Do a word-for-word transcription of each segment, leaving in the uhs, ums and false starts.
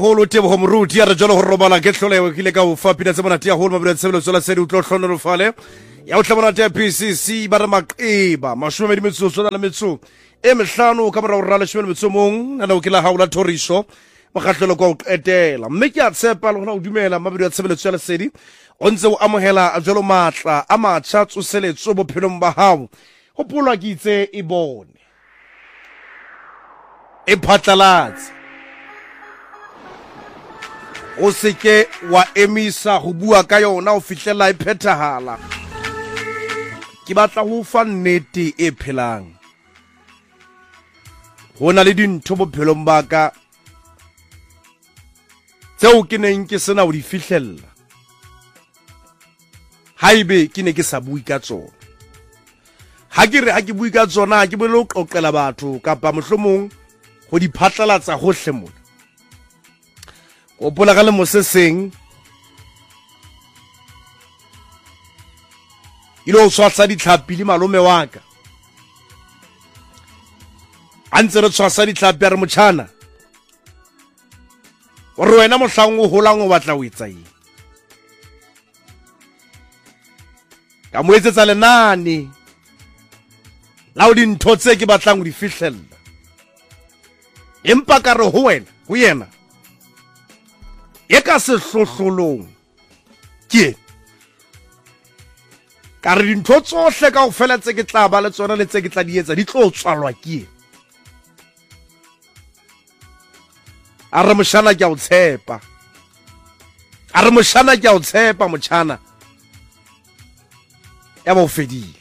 Holo tebo ho mruti ya re jolo ho robala ke hlolewe kile ka o fa pina tse monate ya holo mabele tsebelo la sedi utlo hlono fale ya o tla monate ya P C C ba re maqeba mashome di metso tsona la metso e mehlano ka mora o rala shome metso mong na o kila haula toriso makgahlelo go etela mme ke a tshepa le hona o dumela mabele tsebelo la sedi o ntse o amohela a jolo matla a matjha tsoseletso bophelong ba hao ho pulwa ke itse e bone e phatlalatse o seke wa emisa go bua ka yona o fitlela e phetahala ke batla go fa nnete e phelang hona le dintho bophelong ba ka tseo ke neng ke sena o di fihlella haibe ke ne ke sa bui ka tsona ha ke re ha ke bui ka tsona ke bole o qoqela batho kapa mohlomong go di phatlalatsa hohle mona o pola ka le moseseng ilo swatsa ditlhapi le malome wa ka a ntse re swatsa ditlhapi re motjhana o re wena mohlang o holang o batla o etsa eng ka mo etsetsa lenane la o dintho tse ke batlang o di fihlella empa ka re ho wena ho yena e ka se hlohlolong ke ka re dintho tsohle ka o fela tse ke tla ba le tsona le tse ke tla di etsa di tlo tswalwa ke a re moshana ke a o tshepa a re moshana ke a o tshepa motjhana ya ba o fedile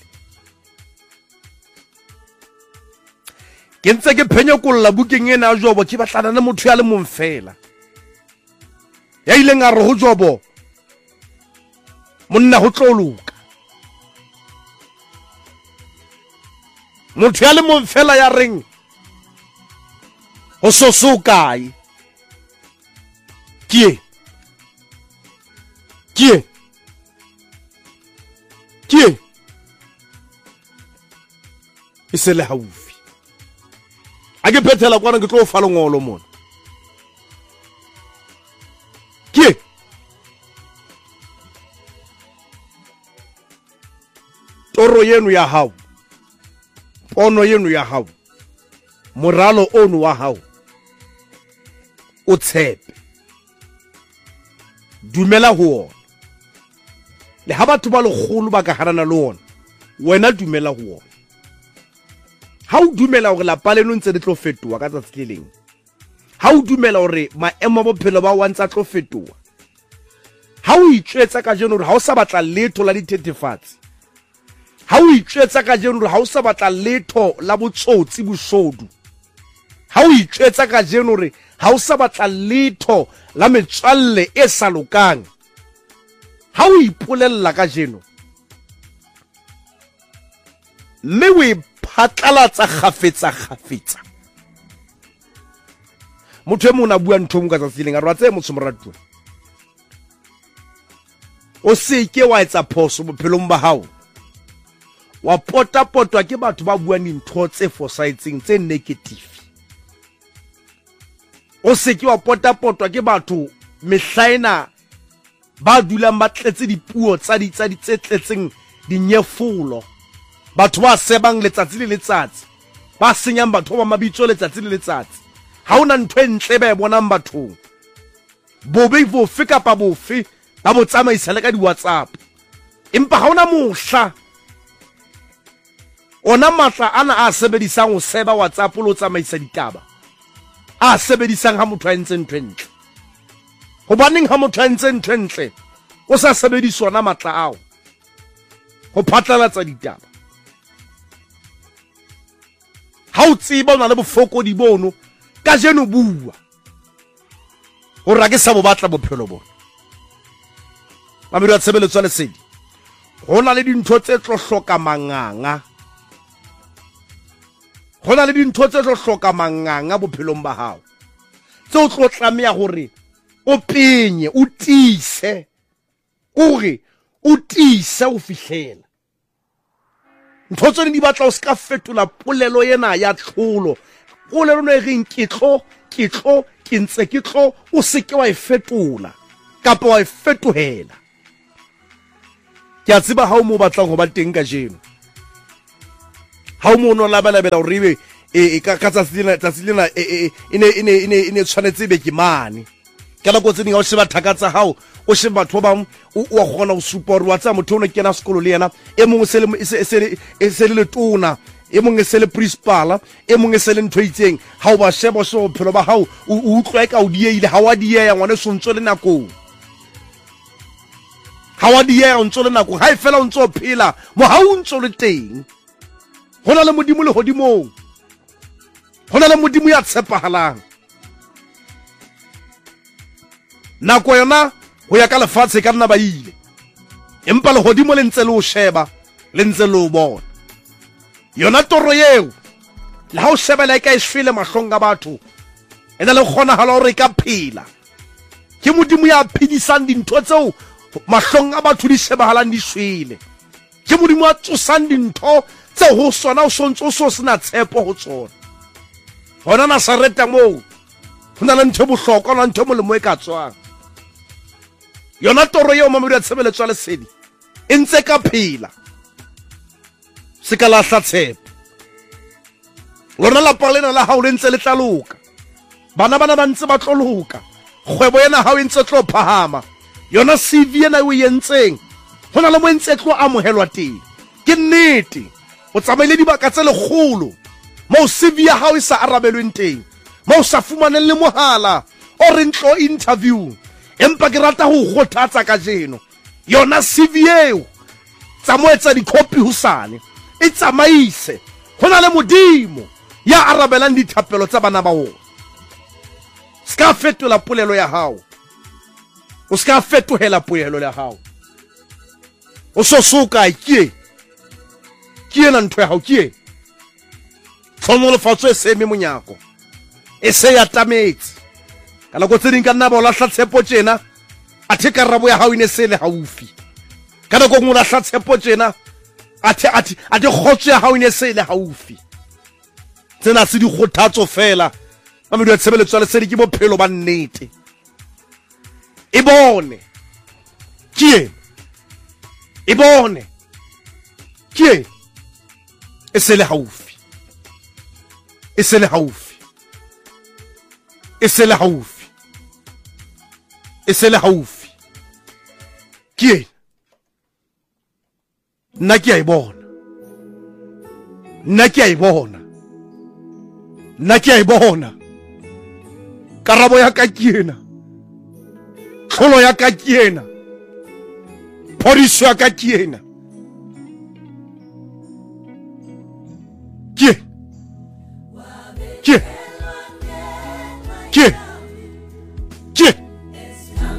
ke ntse ke phenyekolla bukeng ena a jobo ke batlana le motho ya le mong fela ya ile nga re ho jobo monna ho tlo luka motho ya le mong fela ya reng ho sosokai ke ke ke isele haufi a ke phethela kwana ke tlo fa lengolo mona ke toro yenu ya hao pono yenu ya hao moralo onu wa hao o tshepe dumela ho ona le ha batho ba legolo ba ka harana le ona wena dumela ho ona ha o dumela hore lapa leno ntse le tlo fetoa ka tsatsi le leng ha o dumela hore maemo a bophelo ba wantsa tlo fetoa ha o itjwetsa ka jeno hore ha o sa batla letho la dithethefatsi ha o itjwetsa ka jeno hore ha o sa batla letho la botsotsi boshodu ha o itjwetsa ka jeno hore ha o sa batla letho la metswalle e sa lokang ha o ipolella ka jeno mme o iphatlalatsa khafetsa khafetsa motho e mona bua ntho mo ka tsatsing a rwatse motho moratuwa o se ke wa etsa phoso bophelong ba hao wa pota potwa ke batho ba buang dintho tse fosahetseng tse negative o se ke wa pota potwa ke batho mehlaena ba dulang ba tletse dipuo tsa di tsa di tse tletseng dinyefolo batho ba sebang letsatsi le letsatsi ba senyang batho ba mabitso letsatsi le letsatsi ha ona ntwe ntle ba bonang bathong bobe bofe kapa bofe ba bo tsamaisa le ka di WhatsApp empa ha ona mohla ona matla ana a sebedisang o seba WhatsApp lo tsamaisa ditaba a sebedisang ha motho a ntse ntwe ntle hobaneng ha motho a ntse ntwe ntle o sa sebediswa na matla ao ho phatlalatsa ditaba ha o tseba ona le bofokodi bono ka jeno bua o ra ke sa bo batla bophelo bona mabelo a tshebeletso le sedi hona le dintho tse tlo hloka manganga hona le dintho tse tlo hloka manganga bophelong ba hao tse o tlo tlamea hore o penye o tise hore o tise o fihlela ntho tsone di batla o ska fetola polelo yena ya tlholo polelo no e reng ke tlo ke tlo ke ntse ke tlo o se ke wa e fetola kapa wa e fetohela. Ke a tseba ha o mo batlang ho ba teng ka jeno, ha o mo no labalabela o ribe e ka ka tsatsi lena tsatsi lena e ne e ne e ne e ne tshwanetse be ke mane ka la go tseng ga o sheba thakatsa hao o sheba batho ba bang o wa gona o support wa tsa motho o ne ke na sekolo le yena e mongwe se le e se le tona e mongwe se le principal e mongwe se le ntho itseng ha o ba sheba so phelo ba hao o utlwa ka o dieile ha wa diea ngwane so ntso le nako ha wa diea o ntso le nako ha e fela o ntso phela mo ha o ntso le teng hona le modimo le hodimo hona le modimo ya tshepahalang nako yona ho ya ka lefatshe ka nna ba ile empa le hodimo le ntse le o sheba le ntse le o bona yona toro yeo le ha o sheba le ka isfile mahlong a batho ena le khona hala hore ka phela ke modimo ya phidisang dintho tseo mahlong a batho di shebahalang di swele ke modimo a tsosang dintho tseo ho sona o sontso so sena tshepo ho tsona hona na sareta mo hona le ntho bohlokwa na ntho molemo e ka tswang yona toro yeo mamedi ya tshebeletso le sedi e ntse ka phela se ka lahla tshepo lona la palena la hao le ntse le tlaloka bana bana ba ntse ba tloloka kgwebo yena ha o ntse tlo phahama yona C V ena o yentseng hona le mo ntse tlo amohelwa teng ke nnete o tsamaile dibaka tse lekgolo mo C V ya hao e sa arabelweng teng mo sa fumaneng le mohala o re ntlo interview empa ke rata ho kgothatsa ka jeno yona C V eo tsamoetsa di-copy hosane e tsamaise hona le modimo ya arabelang dithapelo tsa bana ba ona ska fetola polelo ya hao o ska fetohela polelo ya hao o so soka ke ke na ntwe hao ke tsomo le fatso se me monyako e se ya tametse kala go tseding ka nna ba la hlatshepo tjena athe karabo ya hao ine se le haufi kana go ngula hlatshepo tjena athe athe athe khotse ya hao ine se le haufi tsena se di khothatso fela mamedi ya tshebeletso le se di ke bophelo ba nnete e bone ke e bone ke e se le haufi e se le haufi e se le haufi e se le haufi ke nna ke a e bona nna ke a e bona nna ke a e bona karabo ya ka ke ena tlholo ya ka ke ena phodiso ya ka ke ena ke ke ke